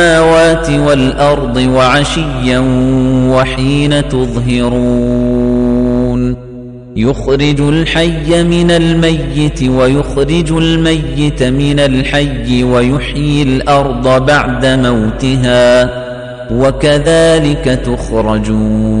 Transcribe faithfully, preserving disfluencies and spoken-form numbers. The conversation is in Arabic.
السماوات والأرض وعشيا وحين تظهرون يخرج الحي من الميت ويخرج الميت من الحي ويحيي الأرض بعد موتها وكذلك تخرجون